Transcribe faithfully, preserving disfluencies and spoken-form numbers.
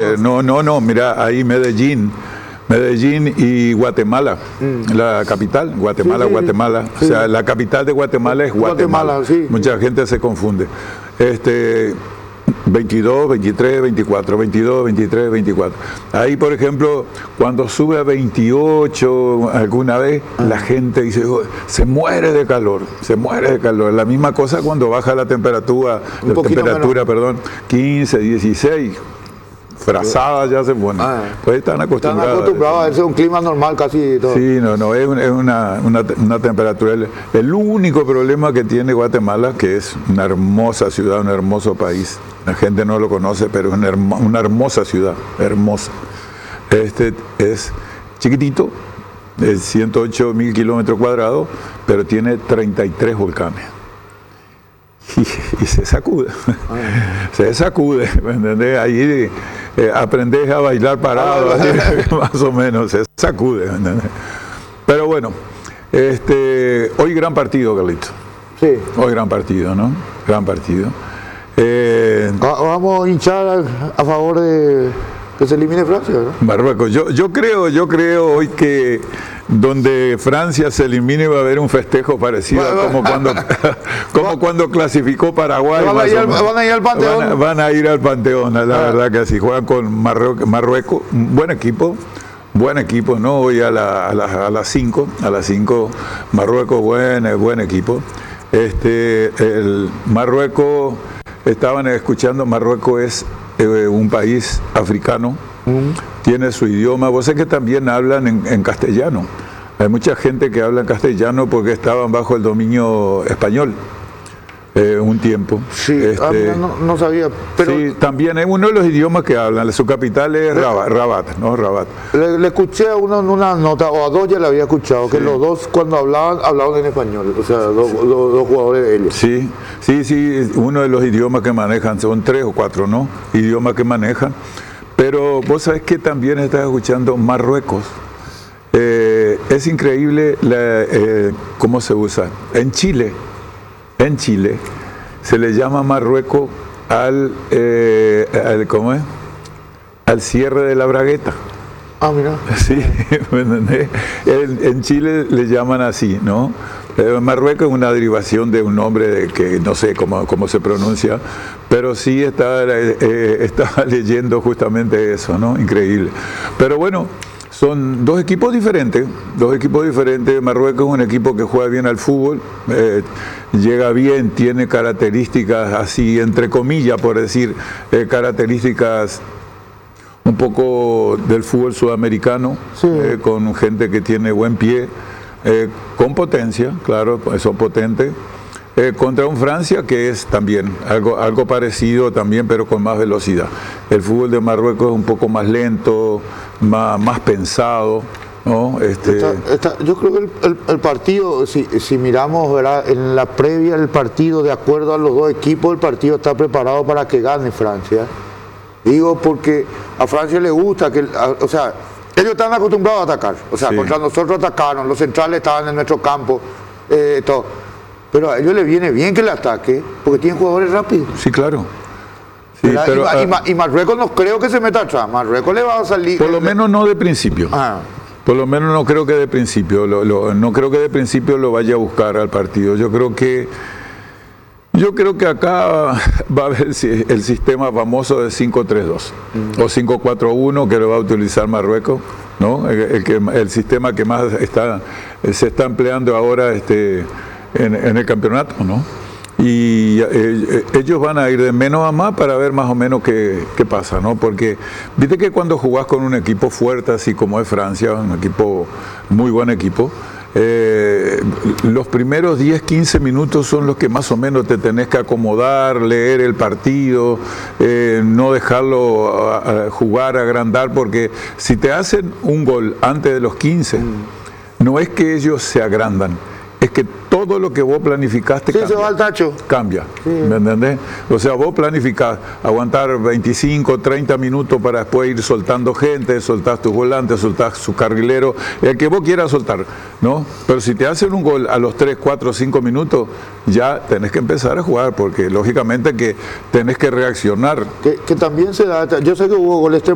Eh, no, no, no, mira, ahí Medellín. Medellín y Guatemala, mm. la capital, Guatemala, sí, sí, Guatemala. Sí. O sea, la capital de Guatemala es Guatemala. Guatemala sí. Mucha gente se confunde. Este, veintidós, veintitrés, veinticuatro, veintidós, veintitrés, veinticuatro. Ahí, por ejemplo, cuando sube a veintiocho alguna vez, ah. la gente dice, oh, se muere de calor, se muere de calor. La misma cosa cuando baja la temperatura, la temperatura, menos. perdón, quince, dieciséis. Frazada ya se pone. Ah, pues están acostumbrados. Están acostumbrados a eso, un clima normal casi todo. Sí, no, no, es, un, es una, una, una temperatura. El, el único problema que tiene Guatemala, que es una hermosa ciudad, un hermoso país. La gente no lo conoce, pero es una, hermo, una hermosa ciudad, hermosa. Este es chiquitito, es ciento ocho mil kilómetros cuadrados, pero tiene treinta y tres volcanes. Y, y se sacude, ah. se sacude, ¿me entendés? Ahí eh, aprendes a bailar parado, ah, así, más o menos, se sacude, ¿me entendés? Pero bueno, este, hoy gran partido, Carlito. Sí. Hoy gran partido, ¿no? Gran partido. Eh, Vamos a hinchar a, a favor de que se elimine Francia, ¿no? Marruecos. Yo, yo creo, yo creo hoy que donde Francia se elimine va a haber un festejo parecido a como cuando como cuando clasificó Paraguay. Van a, ir al, van a ir al Panteón. Van a, van a ir al Panteón, la ah. verdad que así. Juegan con Marruecos, Marruecos, un buen equipo, buen equipo, ¿no? Hoy a, la, a, la, a las cinco, a las cinco, Marruecos, buen, buen equipo. Este, el Marruecos, estaban escuchando, Marruecos es eh, un país africano. Tiene su idioma, vos sabés que también hablan en, en castellano. Hay mucha gente que habla en castellano porque estaban bajo el dominio español eh, un tiempo. Sí, este, ah, mira, no, no sabía. Pero sí, también es uno de los idiomas que hablan. Su capital es Rabat, Rabat, ¿no? Rabat. Le, le escuché a uno en una nota, o a dos ya le había escuchado, sí. que los dos cuando hablaban, hablaban en español. O sea, los sí. dos, dos jugadores de ellos. Sí, sí, sí, uno de los idiomas que manejan, son tres o cuatro, ¿no? Idiomas que manejan. Pero vos sabés que también estás escuchando Marruecos. Eh, es increíble la, eh, cómo se usa. En Chile, en Chile, se le llama Marruecos al, eh, al, ¿cómo es? Al cierre de la bragueta. Ah, mira. Sí, ¿me entendés? En, en Chile le llaman así, ¿no? Eh, Marruecos es una derivación de un nombre de que no sé cómo, cómo se pronuncia, pero sí estaba, eh, estaba leyendo justamente eso, ¿no? Increíble. Pero bueno, son dos equipos diferentes, dos equipos diferentes. Marruecos es un equipo que juega bien al fútbol, eh, llega bien, tiene características así, entre comillas, por decir, eh, características un poco del fútbol sudamericano, sí. eh, con gente que tiene buen pie, eh, con potencia, claro, son potentes, eh, contra un Francia que es también algo, algo parecido también, pero con más velocidad. El fútbol de Marruecos es un poco más lento, más, más pensado, ¿no? Este... Está, está, yo creo que el, el, el partido, si, si miramos, ¿verdad? En la previa del partido, de acuerdo a los dos equipos, el partido está preparado para que gane Francia. Digo porque a Francia le gusta que, a, o sea, ellos están acostumbrados a atacar, o sea, sí. contra nosotros atacaron, los centrales estaban en nuestro campo, eh, todo. Pero a ellos les viene bien que le ataque, porque tienen jugadores rápidos. Sí, claro. Sí, pero, y, uh, y, y Marruecos no creo que se meta atrás, Marruecos le va a salir... Por lo menos no de principio. Ah. Por lo menos no creo que de principio, lo, lo, no creo que de principio lo vaya a buscar al partido. Yo creo que Yo creo que acá va a haber el sistema famoso de cinco tres dos mm. o cinco cuatro uno que lo va a utilizar Marruecos, ¿no? El, el, que, el sistema que más está, se está empleando ahora este, en, en el campeonato, ¿no? Y eh, ellos van a ir de menos a más para ver más o menos qué, qué pasa, ¿no? Porque viste que cuando jugás con un equipo fuerte, así como es Francia, un equipo, muy buen equipo, Eh, los primeros diez, quince minutos son los que más o menos te tenés que acomodar, leer el partido, eh, no dejarlo a, a jugar, agrandar, porque si te hacen un gol antes de los quince, mm. no es que ellos se agrandan, es que todo lo que vos planificaste sí, cambia. Se va al tacho. Cambia, sí. ¿Me entendés? O sea, vos planificás aguantar veinticinco, treinta minutos para después ir soltando gente, soltás tus volantes, soltás su carrilero, el que vos quieras soltar, ¿no? Pero si te hacen un gol a los tres, cuatro, cinco minutos, ya tenés que empezar a jugar, porque lógicamente que tenés que reaccionar. Que, que también se da, yo sé que hubo goles